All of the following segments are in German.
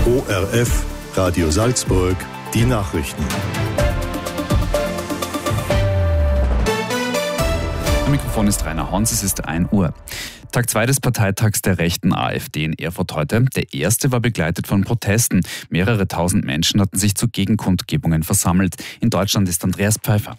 ORF, Radio Salzburg, die Nachrichten. Am Mikrofon ist Rainer Hans, es ist 1 Uhr. Tag 2 des Parteitags der rechten AfD in Erfurt heute. Der erste war begleitet von Protesten. Mehrere tausend Menschen hatten sich zu Gegenkundgebungen versammelt. In Deutschland ist Andreas Pfeiffer.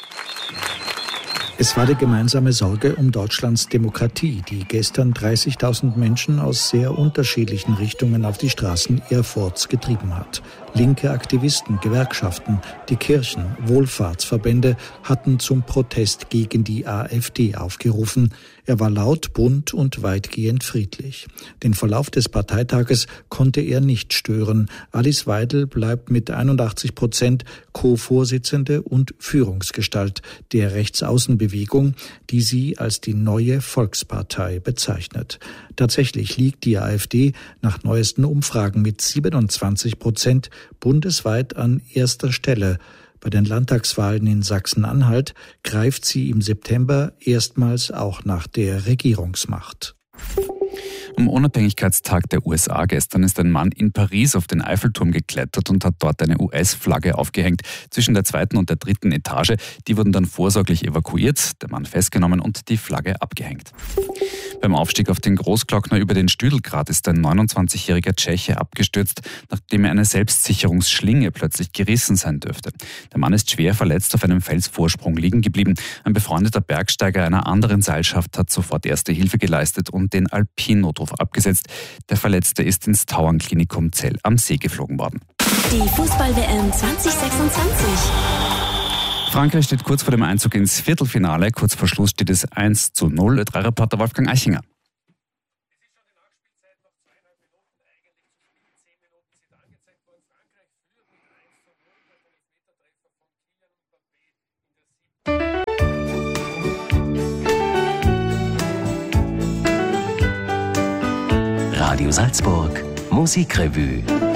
Es war die gemeinsame Sorge um Deutschlands Demokratie, die gestern 30.000 Menschen aus sehr unterschiedlichen Richtungen auf die Straßen Erfurts getrieben hat. Linke Aktivisten, Gewerkschaften, die Kirchen, Wohlfahrtsverbände hatten zum Protest gegen die AfD aufgerufen. Er war laut, bunt und weitgehend friedlich. Den Verlauf des Parteitages konnte er nicht stören. Alice Weidel bleibt mit 81% Co-Vorsitzende und Führungsgestalt der Rechtsaußenbewegung, die sie als die neue Volkspartei bezeichnet. Tatsächlich liegt die AfD nach neuesten Umfragen mit 27% bundesweit an erster Stelle. Bei den Landtagswahlen in Sachsen-Anhalt greift sie im September erstmals auch nach der Regierungsmacht. Am Unabhängigkeitstag der USA gestern ist ein Mann in Paris auf den Eiffelturm geklettert und hat dort eine US-Flagge aufgehängt. Zwischen der 2. und der 3. Etage. Die wurden dann vorsorglich evakuiert, der Mann festgenommen und die Flagge abgehängt. Beim Aufstieg auf den Großglockner über den Stüdelgrat ist ein 29-jähriger Tscheche abgestürzt, nachdem er eine Selbstsicherungsschlinge plötzlich gerissen sein dürfte. Der Mann ist schwer verletzt auf einem Felsvorsprung liegen geblieben. Ein befreundeter Bergsteiger einer anderen Seilschaft hat sofort erste Hilfe geleistet und den Alpin-Notruf abgesetzt. Der Verletzte ist ins Tauernklinikum Zell am See geflogen worden. Die Fußball-WM 2026. Frankreich steht kurz vor dem Einzug ins Viertelfinale. Kurz vor Schluss steht es 1:0. 3-Reporter Wolfgang Eichinger. Radio Salzburg, Musikrevue.